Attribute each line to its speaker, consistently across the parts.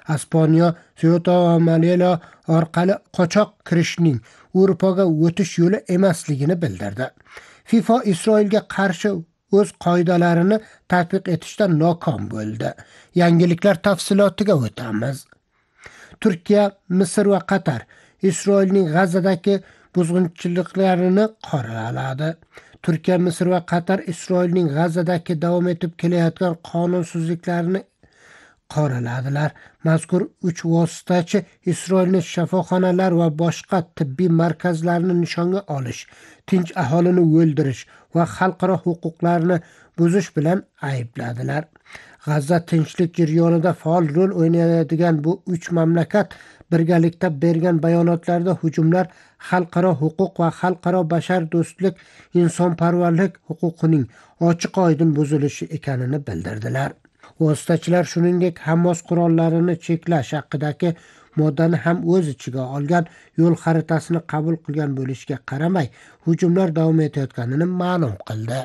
Speaker 1: Ispaniya Ceuta va Melilla orqali qochoq kirishning Yevropaga o'tish yo'li emasligini bildirdi. FIFA Isroilga qarshi o'z qoidalarini tatbiq etishda nokom bo'ldi. Yangiliklar tafsilotiga o'tamiz. Turkiya, Misr va Qatar Isroilning G'azadagi buzg'unchiliklarini qoraladi. Turkiya, Misr va Qatar Isroilning G'azadagi davom etib kelayotgan qonunsizliklarini qoraladilar. Mazkur 3 vositachi Isroilning shifoxonalar va boshqa tibbiy markazlarini nishonga olish, tinch aholini o'ldirish va xalqaro huquqlarni buzish bilan aybladilar. G'azza tinchlik jarayonida faol rol o'ynaydigan bu 3 mamlakat birgalikda bergan bayonotlarda hujumlar xalqaro huquq va xalqaro bashar do'stlik, insonparvarlik huquqining ochiq-oydin buzilishi ekanini bildirdilar. Vositachilar shuningdek Hamas qurollarini cheklash haqidagi moddani ham o'z ichiga olgan yo'l xaritasini qabul qilgan bo'lishiga qaramay, hujumlar davom etayotganini ma'lum qildi.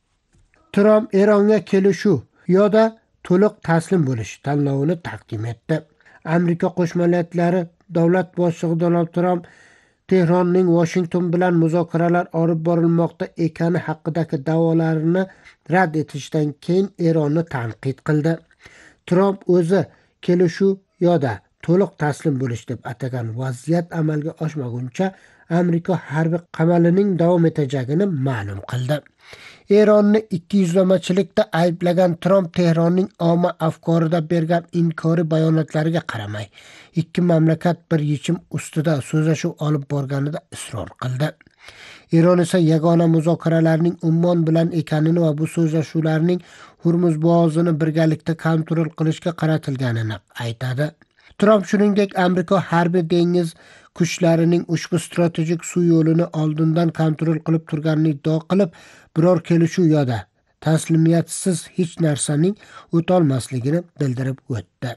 Speaker 1: Tramp Eronga kelishuv yoda to'liq taslim bo'lish tanlovini taqdim etdi. Amerika Qo'shma Shtatlari davlat boshlig'i Donald Tramp Tehronning Washington bilan muzokaralar olib borilmoqda ekani haqidagi da'volarini rad etishdan keyin Eronni tanqid qildi. Tramp o'zi kelishuv yoda to'liq taslim bo'lish deb atagan vaziyat amalga oshmaguncha Amerika harbiy qamalining davom etajagini ma'lum qildi. Eronni ikkiyuzlamachilikda ayblagan Tramp Tehronning omma afkorida bergan inkoriy bayonotlariga qaramay, ikki mamlakat bir yechim ustida so'zlashuv olib borganida isror qildi. Eron esa yagona muzokaralarning Ummon bilan ekanini va bu so'zlashuvlarning Hormuz bo'g'ozini birgalikda kontrol qilishga qaratilganini aytadi. Tramp shuningdek Amerika harbiy dengiz kuchlarining ushbu strategik suv yo'lini oldindan kontrol qilib turganini iddao qilib, biror kelishuv yoda taslimiyatsiz hech narsaning o'tolmasligini bildirib o'tdi.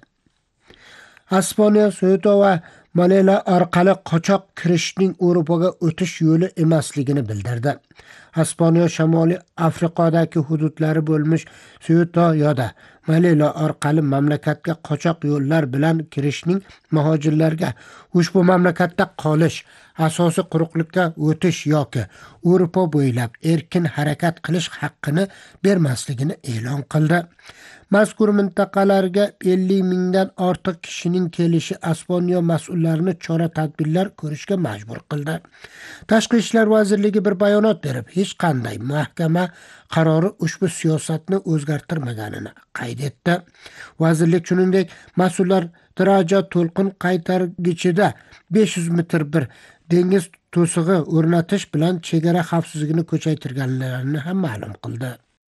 Speaker 1: Ispaniya Ceuta va Melilla orqali qochoq kirishning Yevropaga o'tish yo'li emasligini bildirdi. Ispaniya Shimoliy Afrikadagi hududlari bo'lmish Ceuta yoda Melilla orqali mamlakatga qochoq yo'llar bilan kirishning muhojirlarga ushbu mamlakatda qolish, asosiy quruqlikka o'tish yoki Yevropa bo'ylab erkin harakat qilish haqqini bermasligini e'lon qildi. Mazkur mintaqalarga 50 mingdan ortiq kishining kelishi Ispaniya mas'ullarini chora-tadbirlar ko'rishga majbur qildi. Tashqi ishlar vazirligi bir bayonot berib, hech qanday mahkama qarori ushbu siyosatni o'zgartirmaganini qayd etdi. Vazirlik shuningdek, mas'ullar daraja to'lqin qaytargichida 500 metr bir dengiz to'sig'i o'rnatish bilan chegara xavfsizligini kuchaytirganlarini ham ma'lum qildi.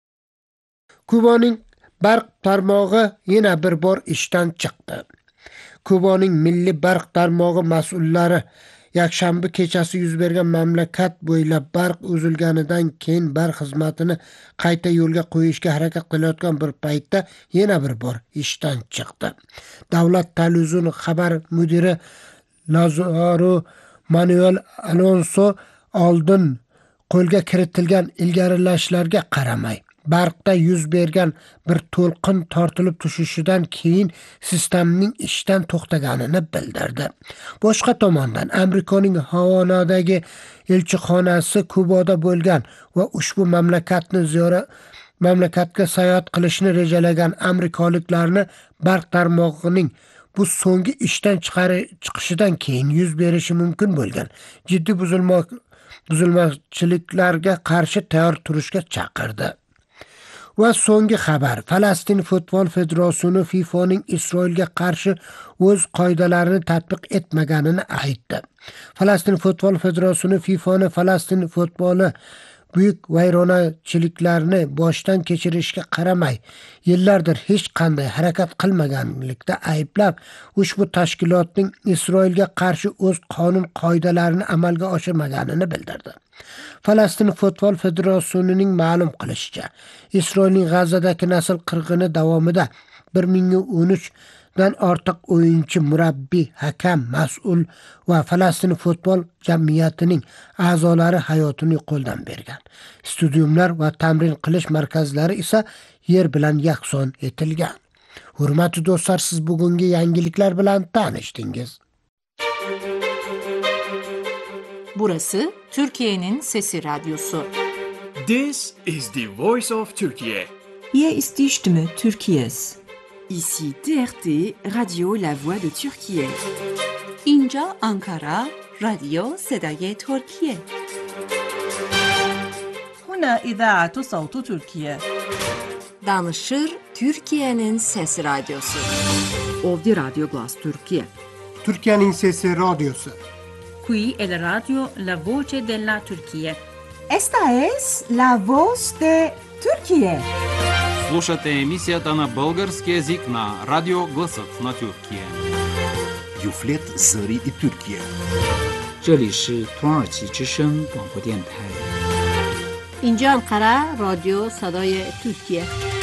Speaker 1: Kubaning barq tarmog'i yana bir bor ishdan chiqdi. Kubaning milliy barq tarmog'i mas'ullari yakshanba kechasi yuz bergan mamlakat bo'ylab barq uzilganidan keyin barq xizmatini qayta yo'lga qo'yishga harakat qilayotgan bir paytda yana bir bor ishdan chiqdi. Davlat televizioni xabar mudiri Lázaro Manuel Alonso oldin qo'lga kiritilgan ilgarilashlarga qaramay, barqda yuz bergan bir to'lqin tortilib tushishidan keyin sistemning ishdan to'xtaganini bildirdi. Boshqa tomondan Amerikaning Havanadagi elchixonasi Kubada bo'lgan va ushbu mamlakatga sayohat qilishni rejalagan amerikaliklarni barq tarmog'ining bu so'nggi ishdan chiqishidan keyin yuz berishi mumkin bo'lgan jiddiy buzilmachiliklarga qarshi tayyor turishga chaqirdi. Va so'nggi xabar, Falastin futbol federatsiyasi FIFAning Isroilga qarshi o'z qoidalarini tatbiq etmaganini aytdi. Falastin futbol federatsiyasi FIFAni Falastin futboli buyuk vayronachiliklarni boshdan kechirishga qaramay, yillardir hech qanday harakat qilmaganlikda ayblab, ushbu tashkilotning Isroilga qarshi o'z qonun qoidalarini amalga oshirmaganini bildirdi. Falastin futbol federatsiyasining ma'lum qilishicha, Isroilning G'azadagi nasl qirg'ini davomida 1013 dan ortiq o'yinchi, murabbiy, hakam, mas'ul va Falastin futbol jamiyatining a'zolari hayotini qo'ldan bergan. Stadionlar va tamrin qilish markazlari esa yer bilan yakson etilgan. Hurmatli do'stlar, siz bugungi yangiliklar bilan tanishdingiz.
Speaker 2: Burası Türkiye'nin Sesi Radyosu.
Speaker 3: This is the voice of Turkey.
Speaker 4: Hier ist die Stimme Türkiye's.
Speaker 5: Ici TRT, Radio La Voix de Türkiye.
Speaker 2: اینجا Ankara, رادیو صدای ترکیه.
Speaker 4: هنا إذاعة صوت تركيا.
Speaker 2: Danışır Türkiye'nin Sesi Radyosu.
Speaker 5: Ovdje Radio Glas Türkiye.
Speaker 1: Türkiye'nin Sesi Radyosu.
Speaker 4: Qui è la radio La Voce della Turchia.
Speaker 6: Esta es la voz de Turquía.
Speaker 7: Слушате емисията на български език на Радио Гласът на Türkiye.
Speaker 8: Юфлет Зări и Türkiye.
Speaker 9: 这里是土耳其之声广播电台。
Speaker 2: اینجا Ankara, رادیو صدای ترکیه.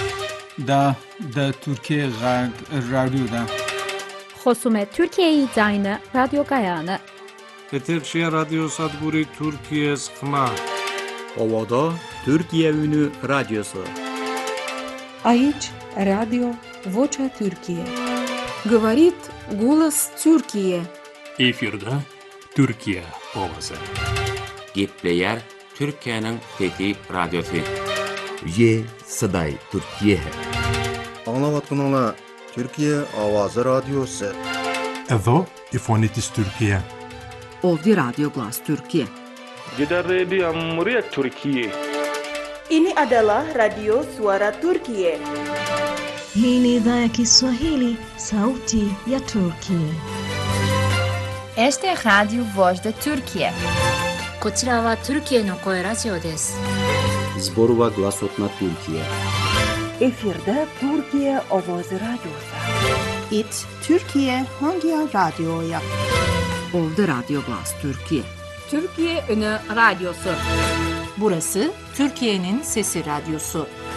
Speaker 7: Da Türkiye Radyo'da.
Speaker 10: خصوم ترکیه داین رادیو گایانه.
Speaker 7: Eterşehir Radyo Sadburi Türkiye Sıkma.
Speaker 11: Ovada Türkiye Ünü Radyosu.
Speaker 4: Aici Radio Vocea Türkiye.
Speaker 5: Говорит голос Türkiye.
Speaker 3: Efirde Türkiye ovası.
Speaker 12: Gitleyer Türkiye'nin Fethi Radyosu.
Speaker 8: Ye Saday Türkiye.
Speaker 13: Anlavatkanlar Türkiye Avazı Radyosu.
Speaker 14: Evo İfonitis Türkiye.
Speaker 5: Ovdje Radio Glas Türkiye.
Speaker 15: Gider Radio Muryat Türkiye.
Speaker 16: Ini adalah Radio Suara Turkiye.
Speaker 17: Hii ni idhaa ya Kiswahili, sauti ya Turkiye.
Speaker 18: Este es Radio Voz de Türkiye.
Speaker 19: こちらはトルキエの声ラジオです。
Speaker 11: Zborova Glasotna Türkiye.
Speaker 20: Efirde Türkiye Avazı Radyosu.
Speaker 6: It Türkiye Hangi Radyo'ya?
Speaker 5: Ovdje Radio Glas Türkiye.
Speaker 2: Türkiye Ünü Radyosu. Burası Türkiye'nin Sesi Radyosu.